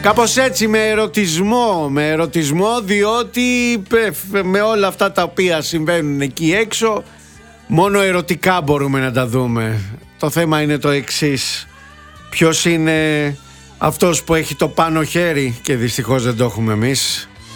Κάπως έτσι, με ερωτισμό, διότι με όλα αυτά τα οποία συμβαίνουν εκεί έξω, μόνο ερωτικά μπορούμε να τα δούμε. Το θέμα είναι το εξής: ποιος είναι αυτός που έχει το πάνω χέρι, και δυστυχώς δεν το έχουμε εμείς.